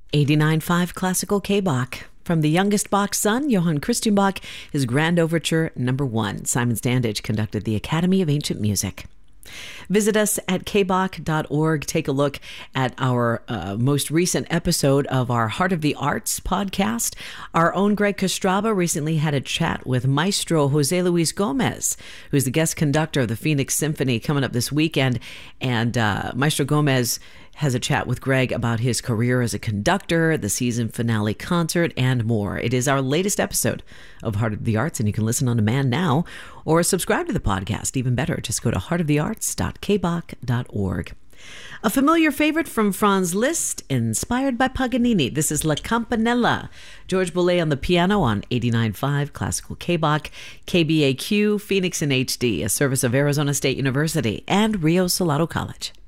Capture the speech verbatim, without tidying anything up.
eighty-nine point five Classical K-Bach. From the youngest Bach's son, Johann Christian Bach, his Grand Overture Number One. Simon Standage conducted the Academy of Ancient Music. Visit us at k bach dot org. Take a look at our uh, most recent episode of our Heart of the Arts podcast. Our own Greg Kostraba recently had a chat with Maestro Jose Luis Gomez, who's the guest conductor of the Phoenix Symphony, coming up this weekend. And uh, Maestro Gomez has a chat with Greg about his career as a conductor, the season finale concert, and more. It is our latest episode of Heart of the Arts, and you can listen on demand now or subscribe to the podcast. Even better, just go to heart of the arts dot k bach dot org. A familiar favorite from Franz Liszt, inspired by Paganini. This is La Campanella. George Boulez on the piano on eighty-nine point five Classical K-Bach, K B A Q, Phoenix in H D, a service of Arizona State University and Rio Salado College.